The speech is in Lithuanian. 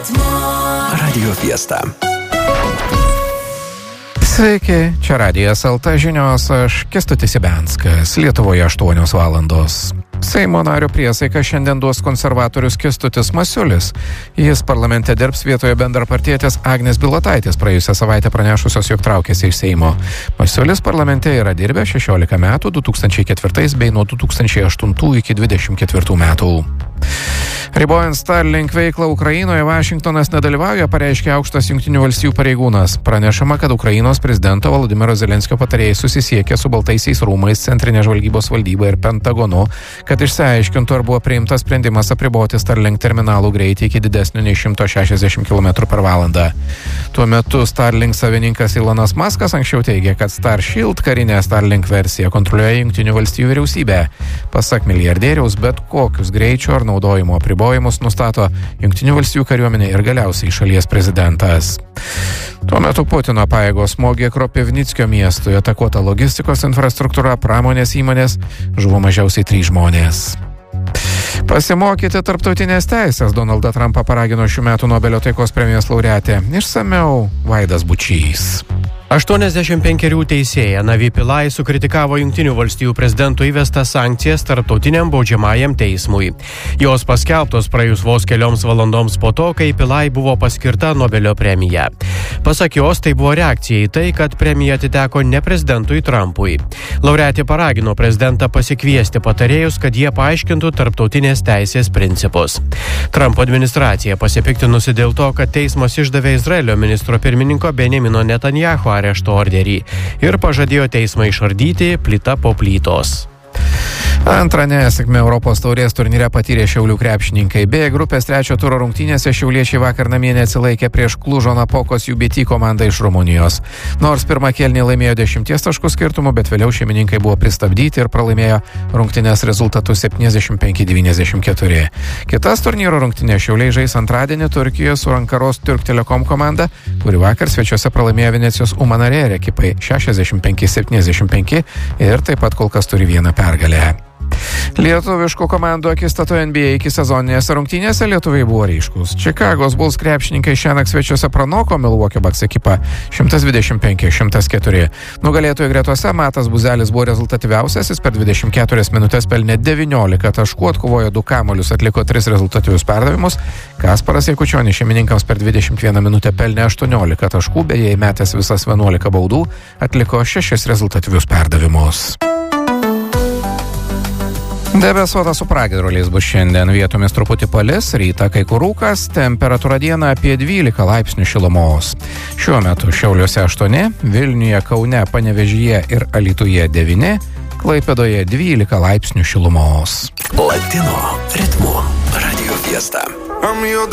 Radio Fiesta. Sveiki, čia Radijas LT žinios, aš Kęstutis Ibenskas, Lietuvoje 8 valandos. Seimo nario priesaiką šiandien duos konservatorius Kęstutis Masiulis. Jis parlamente dirbs vietoje bendrapartietės Agnės Bilotaitės, praėjusią savaitę pranešusios, jog traukėsi iš Seimo. Masiulis parlamente yra dirbę 16 metų, 2004 bei nuo 2008 iki 2024 metų. Ribojant Starlink veiklą Ukrainoje, Vašingtonas nedalyvauja, pareiškė aukštas Jungtinių valstijų pareigūnas. Pranešama, kad Ukrainos prezidento Volodymyro Zelenskio patarėjai susisiekė su Baltaisiais rūmais, Centrinė žvalgybos valdyba ir Pentagonu, kad išsiaiškintų, ar buvo priimtas sprendimas apriboti Starlink terminalų greitį iki didesnio nei 160 km/h. Tuo metu Starlink savininkas Elonas Muskas anksčiau teigė, kad Starshield karinę Starlink versiją kontroliuoja Jungtinių valstijų vyriausybė. Pasak milijardieriaus, bet kokius greičio ar naudojimo apribojimus nustato Jungtinių valstijų kariuomenė ir galiausiai šalies prezidentas. Tuo metu Putino pajėgos smogė Kropivnickio miestui, atakuota logistikos infrastruktūra, pramonės įmonės, žuvo mažiausiai 3 žmonės. Pasimokyti tarptautinės teisės Donaldą Trumpą paragino šių metų Nobelio taikos premijos laureatė. Išsamiau Vaidas Bučys. 85 teisėja Navi Pillai sukritikavo Jungtinių valstijų prezidento įvestas sankcijas tarptautiniam baudžiamajam teismui. Jos paskelbtos praėjus vos kelioms valandoms po to, kai Pillai buvo paskirta Nobelio premija. Pasak jos, tai buvo reakcija į tai, kad premija atiteko ne prezidentui Trumpui. Laureatė paragino prezidentą pasikviesti patarėjus, kad jie paaiškintų tarptautinės teisės principus. Trumpo administracija pasipiktinusi dėl to, kad teismas išdavė Izraelio ministro pirmininko Benjamino Netanjahu arešto orderį ir pažadėjo teismą išardyti plyta po plytos. Antrą nesėkmę Europos taurės turnyre patyrė Šiaulių krepšininkai. B grupės 3 turo rungtynėse šiauliečiai vakar namie neatsilaikė prieš Klužo Napokos UBT komandą iš Rumunijos. Nors pirmą kėlinį laimėjo 10 taškų skirtumu, bet vėliau šeimininkai buvo pristabdyti ir pralaimėjo rungtynės rezultatu 75-94. Kitas turnyro rungtynės Šiauliai žais antradienį Turkijoje su Ankaros Türk Telekom komanda, kuri vakar svečiuose pralaimėjo Venecijos Umanarėr ekipai 65-75 ir taip pat kol kas turi vieną pergalę. Lietuviškų komandų akistatoje NBA iki sezoninėse rungtynėse lietuviai buvo ryškus. Čikagos Bulls krepšininkai šiąnakt svečiuose pranoko Milwaukee Bucks ekipą 125-104. Nugalėtojų gretose Matas Buzelis buvo rezultatyviausias, jis per 24 minutės pelnė 19 taškų, atkovojo 2 kamuolius, atliko 3 rezultatyvius perdavimus. Kasparas Jakučionis šeimininkams per 21 minutę pelnė 18 taškų, beje įmetęs visas 11 baudų, atliko 6 rezultatyvius perdavimus. Debesuota su pragiedruliais bus šiandien, vietomis truputį palis, rytą kai kur rūkas, temperatūra dieną apie 12 laipsnių šilumos. Šiuo metu Šiauliuose 8, Vilniuje, Kaune, Panevėžyje ir Alytuje 9, Klaipėdoje 12 laipsnių šilumos. Latino ritmu Radio Fiesta.